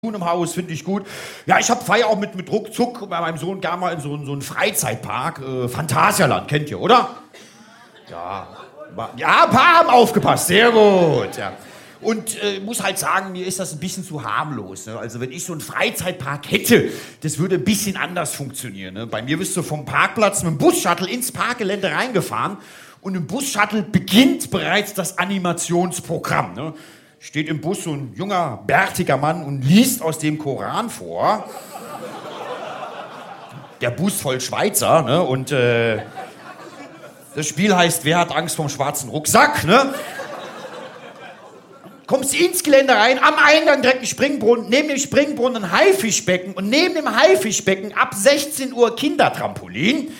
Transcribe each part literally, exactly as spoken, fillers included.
im Haus, finde ich gut. Ja, ich habe Feier auch mit, mit Ruckzuck bei meinem Sohn gar mal in so, so einen Freizeitpark. Äh, Phantasialand, kennt ihr, oder? Ja, ja, ein paar haben aufgepasst, sehr gut. Ja. Und äh, muss halt sagen, mir ist das ein bisschen zu harmlos. Ne? Also wenn ich so einen Freizeitpark hätte, das würde ein bisschen anders funktionieren. Ne? Bei mir bist du vom Parkplatz mit dem Bus-Shuttle ins Parkgelände reingefahren und im Bus-Shuttle beginnt bereits das Animationsprogramm. Ne? Steht im Bus so ein junger, bärtiger Mann und liest aus dem Koran vor. Der Bus voll Schweizer, ne? Und äh, das Spiel heißt, wer hat Angst vom schwarzen Rucksack, ne? Kommst ins Gelände rein, am Eingang direkt ein Springbrunnen, neben dem Springbrunnen ein Haifischbecken und neben dem Haifischbecken ab sechzehn Uhr Kindertrampolin.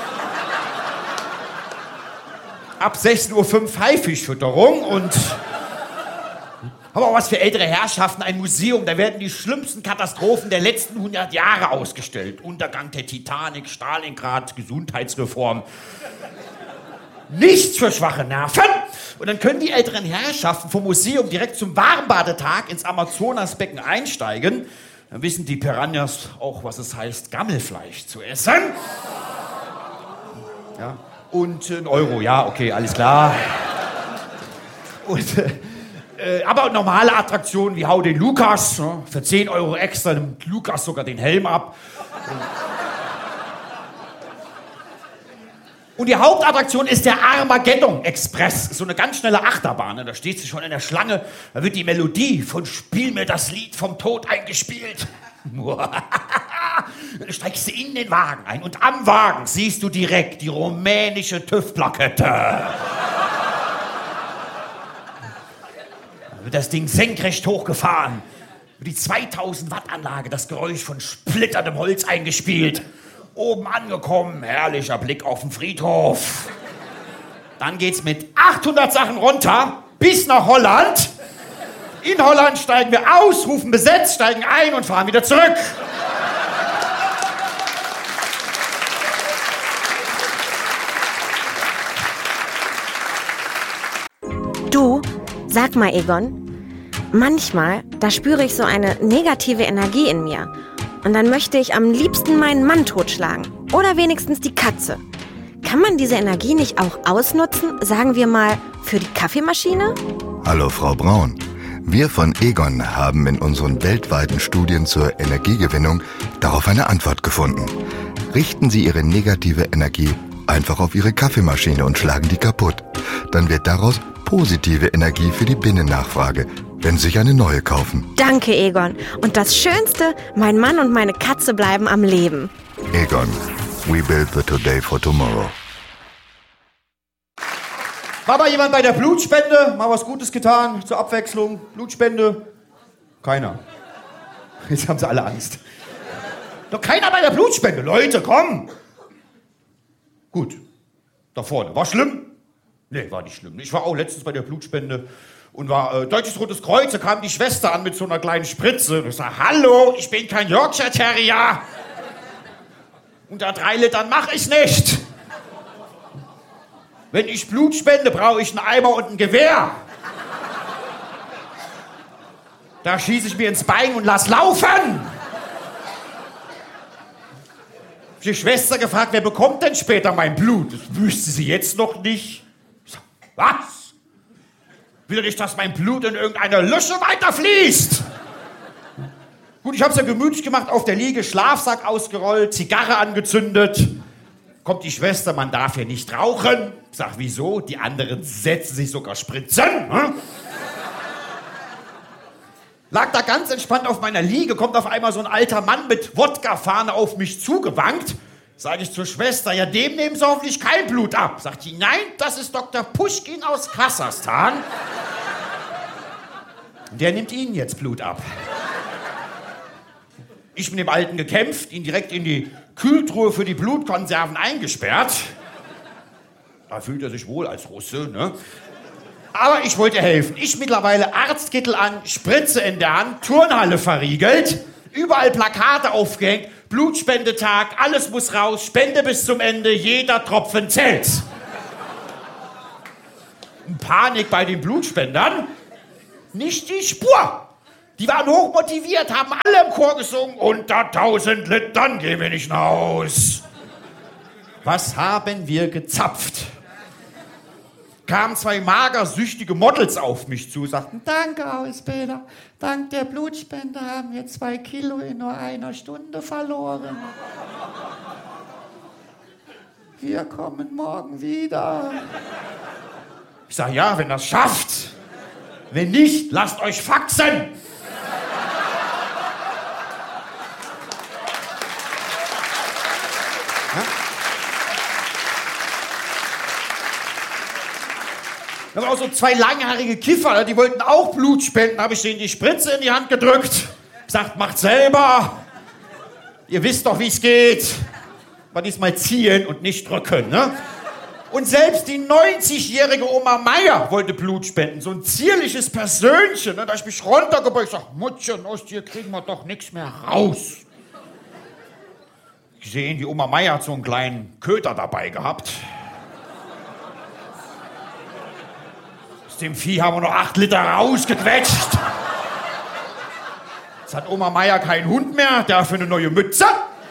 Ab sechzehn Uhr fünf Haifischfütterung und... Aber auch was für ältere Herrschaften, ein Museum, da werden die schlimmsten Katastrophen der letzten hundert Jahre ausgestellt. Untergang der Titanic, Stalingrad, Gesundheitsreform. Nichts für schwache Nerven. Und dann können die älteren Herrschaften vom Museum direkt zum Warmbadetag ins Amazonasbecken einsteigen. Dann wissen die Piranhas auch, was es heißt, Gammelfleisch zu essen. Ja. Und ein Euro, ja, okay, alles klar. Und... Äh, Äh, aber normale Attraktionen wie Hau den Lukas, ne? Für zehn Euro extra nimmt Lukas sogar den Helm ab. Und die Hauptattraktion ist der Armageddon Express. So eine ganz schnelle Achterbahn. Ne? Da steht sie schon in der Schlange. Da wird die Melodie von Spiel mir das Lied vom Tod eingespielt. Dann steigst du in den Wagen ein und am Wagen siehst du direkt die rumänische TÜV-Plakette. Wird das Ding senkrecht hochgefahren, wird die zweitausend Watt Anlage, das Geräusch von splitterndem Holz eingespielt. Oben angekommen, herrlicher Blick auf den Friedhof. Dann geht's mit achthundert Sachen runter bis nach Holland. In Holland steigen wir aus, rufen besetzt, steigen ein und fahren wieder zurück. Du? Sag mal, Egon, manchmal, da spüre ich so eine negative Energie in mir. Und dann möchte ich am liebsten meinen Mann totschlagen. Oder wenigstens die Katze. Kann man diese Energie nicht auch ausnutzen, sagen wir mal, für die Kaffeemaschine? Hallo, Frau Braun. Wir von Egon haben in unseren weltweiten Studien zur Energiegewinnung darauf eine Antwort gefunden. Richten Sie Ihre negative Energie einfach auf Ihre Kaffeemaschine und schlagen die kaputt. Dann wird daraus positive Energie für die Binnennachfrage, wenn Sie sich eine neue kaufen. Danke, Egon. Und das Schönste, mein Mann und meine Katze bleiben am Leben. Egon, we build the today for tomorrow. War mal jemand bei der Blutspende? Mal was Gutes getan, zur Abwechslung? Blutspende? Keiner. Jetzt haben sie alle Angst. Doch keiner bei der Blutspende. Leute, komm! Gut, da vorne. War schlimm? Nee, war nicht schlimm. Ich war auch letztens bei der Blutspende und war äh, Deutsches Rotes Kreuz. Da kam die Schwester an mit so einer kleinen Spritze. Und ich sag, hallo, ich bin kein Yorkshire Terrier. Unter drei Litern mach ich nicht. Wenn ich Blut spende, brauche ich einen Eimer und ein Gewehr. Da schieße ich mir ins Bein und lass laufen. Die Schwester gefragt, wer bekommt denn später mein Blut? Das wüsste sie jetzt noch nicht. Ich sag, was? Will er nicht, dass mein Blut in irgendeine Lusche weiterfließt? Gut, ich hab's ja gemütlich gemacht, auf der Liege, Schlafsack ausgerollt, Zigarre angezündet. Kommt die Schwester, man darf hier nicht rauchen. Ich sag, wieso? Die anderen setzen sich sogar Spritzen. Hm? Lag da ganz entspannt auf meiner Liege, kommt auf einmal so ein alter Mann mit Wodka-Fahne auf mich zugewankt. Sage ich zur Schwester, ja, dem nehmen Sie hoffentlich kein Blut ab. Sagt die, nein, das ist Doktor Puschkin aus Kasachstan. Der nimmt Ihnen jetzt Blut ab. Ich mit dem Alten gekämpft, ihn direkt in die Kühltruhe für die Blutkonserven eingesperrt. Da fühlt er sich wohl als Russe, ne? Aber ich wollte helfen. Ich mittlerweile Arztkittel an, Spritze in der Hand, Turnhalle verriegelt, überall Plakate aufgehängt, Blutspendetag, alles muss raus, Spende bis zum Ende, jeder Tropfen zählt. Panik bei den Blutspendern, nicht die Spur. Die waren hochmotiviert, haben alle im Chor gesungen. Unter tausend Litern gehen wir nicht nach Haus. Was haben wir gezapft? Kamen zwei magersüchtige Models auf mich zu, sagten, danke, Ausbilder, dank der Blutspende haben wir zwei Kilo in nur einer Stunde verloren. Wir kommen morgen wieder. Ich sage, ja, wenn das schafft. Wenn nicht, lasst euch faxen. Da waren auch so zwei langhaarige Kiffer, die wollten auch Blut spenden, habe ich denen die Spritze in die Hand gedrückt. Gesagt, macht selber. Ihr wisst doch, wie es geht. Aber diesmal ziehen und nicht drücken, ne? Und selbst die neunzigjährige Oma Meier wollte Blut spenden. So ein zierliches Persönchen, ne? Da ich mich runtergebeugt, ich sag, Muttchen, aus dir kriegen wir doch nichts mehr raus. Ich sehe, die Oma Meier hat so einen kleinen Köter dabei gehabt. Aus dem Vieh haben wir noch acht Liter rausgequetscht. Jetzt hat Oma Meier keinen Hund mehr, dafür eine neue Mütze.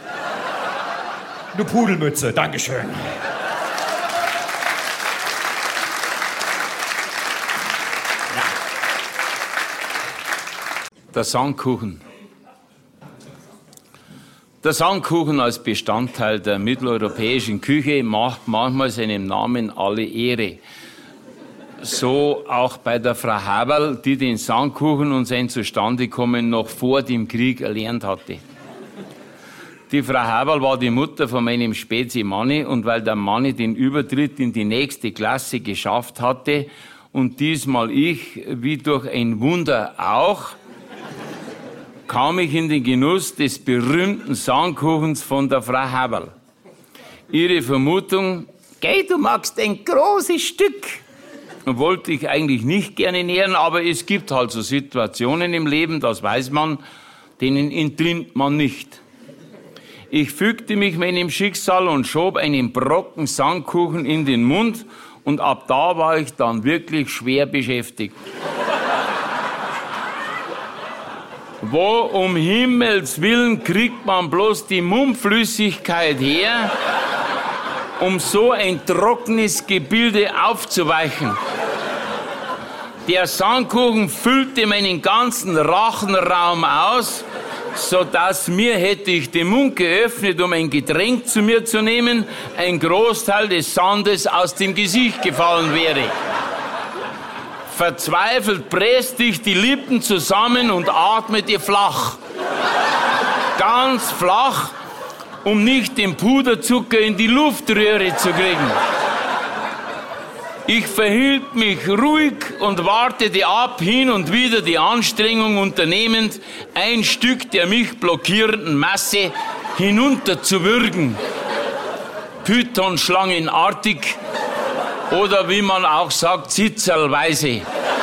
Eine Pudelmütze, dankeschön. Ja. Der Sandkuchen. Der Sandkuchen als Bestandteil der mitteleuropäischen Küche macht manchmal seinem Namen alle Ehre. So auch bei der Frau Haberl, die den Sandkuchen und sein Zustandekommen noch vor dem Krieg erlernt hatte. Die Frau Haberl war die Mutter von meinem Spezi Manni und weil der Manni den Übertritt in die nächste Klasse geschafft hatte und diesmal ich, wie durch ein Wunder auch, kam ich in den Genuss des berühmten Sandkuchens von der Frau Haberl. Ihre Vermutung, geh, du magst ein großes Stück, wollte ich eigentlich nicht gerne nähern, aber es gibt halt so Situationen im Leben, das weiß man, denen entrinnt man nicht. Ich fügte mich meinem Schicksal und schob einen Brocken Sandkuchen in den Mund und ab da war ich dann wirklich schwer beschäftigt. Wo um Himmels Willen kriegt man bloß die Mundflüssigkeit her, um so ein trockenes Gebilde aufzuweichen? Der Sandkuchen füllte meinen ganzen Rachenraum aus, sodass mir, hätte ich den Mund geöffnet, um ein Getränk zu mir zu nehmen, ein Großteil des Sandes aus dem Gesicht gefallen wäre. Verzweifelt presste ich die Lippen zusammen und atmete flach. Ganz flach, um nicht den Puderzucker in die Luftröhre zu kriegen. Ich verhielt mich ruhig und wartete ab, hin und wieder die Anstrengung unternehmend, ein Stück der mich blockierenden Masse hinunterzuwürgen. Pythonschlangenartig oder wie man auch sagt, zitzerlweise.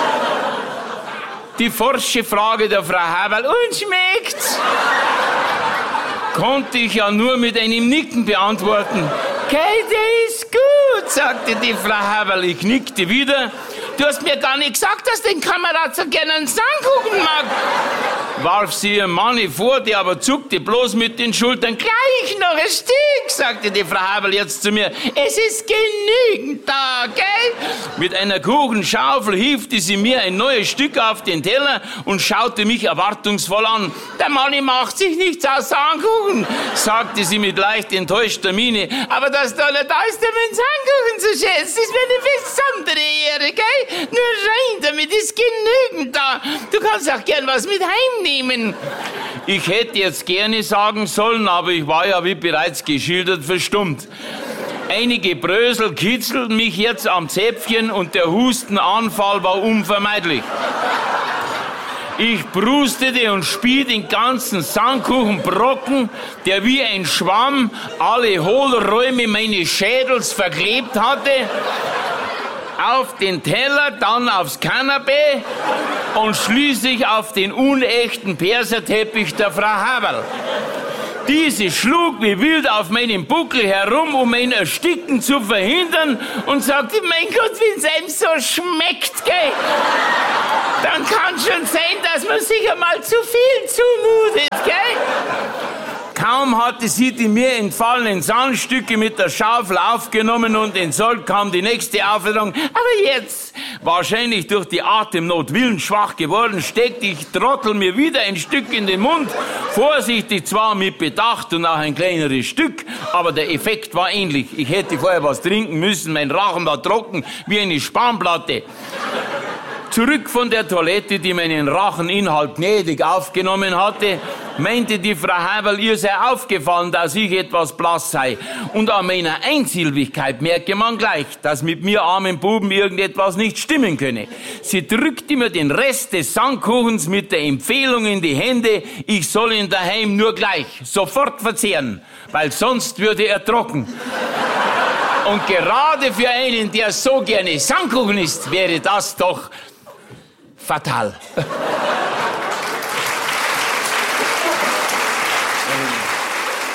Die forsche Frage der Frau Haberl, und schmeckt's? Konnte ich ja nur mit einem Nicken beantworten. Okay, der ist gut, sagte die Frau Haberl. Ich nickte wieder. Du hast mir gar nicht gesagt, dass dein Kamerad so gerne einen Sandkuchen mag. Warf sie ihrem Manni vor, der aber zuckte bloß mit den Schultern. Gleich noch ein Stück, sagte die Frau Haberl jetzt zu mir. Es ist genügend da, gell? Mit einer Kuchenschaufel hiefte sie mir ein neues Stück auf den Teller und schaute mich erwartungsvoll an. Der Manni macht sich nichts aus Sandkuchen, sagte sie mit leicht enttäuschter Miene. Aber das Tolle da ist, den Sandkuchen zu schätzen, ist mir eine besondere Ehre, gell? Nur rein damit, ist genügend da. Du kannst auch gern was mit heimnehmen. Ich hätte jetzt gerne sagen sollen, aber ich war ja, wie bereits geschildert, verstummt. Einige Brösel kitzelten mich jetzt am Zäpfchen und der Hustenanfall war unvermeidlich. Ich brustete und spie den ganzen Sandkuchenbrocken, der wie ein Schwamm alle Hohlräume meines Schädels verklebt hatte, auf den Teller, dann aufs Kanapee und schließlich auf den unechten Perserteppich der Frau Haberl. Diese schlug wie wild auf meinem Buckel herum, um mein Ersticken zu verhindern und sagte, mein Gott, wenn's einem so schmeckt, gell? dann kann schon sein, dass man sich einmal zu viel zumutet, gell? Kaum hatte sie die mir entfallenen Sandstücke mit der Schaufel aufgenommen und entsorgt, kam die nächste Aufforderung. Aber jetzt, wahrscheinlich durch die Atemnot willensschwach geworden, steckte ich Trottel mir wieder ein Stück in den Mund. Vorsichtig zwar mit Bedacht und auch ein kleineres Stück, aber der Effekt war ähnlich. Ich hätte vorher was trinken müssen, mein Rachen war trocken wie eine Spanplatte. Zurück von der Toilette, die meinen Racheninhalt gnädig aufgenommen hatte, meinte die Frau Haberl, ihr sei aufgefallen, dass ich etwas blass sei. Und an meiner Einsilbigkeit merke man gleich, dass mit mir armen Buben irgendetwas nicht stimmen könne. Sie drückte mir den Rest des Sandkuchens mit der Empfehlung in die Hände, ich soll ihn daheim nur gleich, sofort verzehren, weil sonst würde er trocken. Und gerade für einen, der so gerne Sandkuchen isst, wäre das doch fatal.